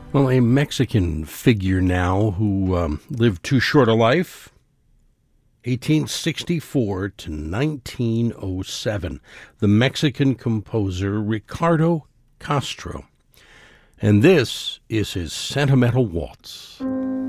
Well, a Mexican figure now who lived too short a life, 1864 to 1907, the Mexican composer Ricardo Castro. And this is his Sentimental Waltz.